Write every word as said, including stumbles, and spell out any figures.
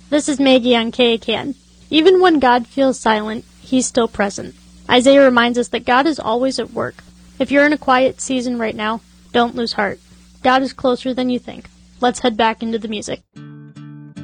This is Maggie on K A K N. Even when God feels silent, He's still present. Isaiah reminds us that God is always at work. If you're in a quiet season right now, don't lose heart. God is closer than you think. Let's head back into the music.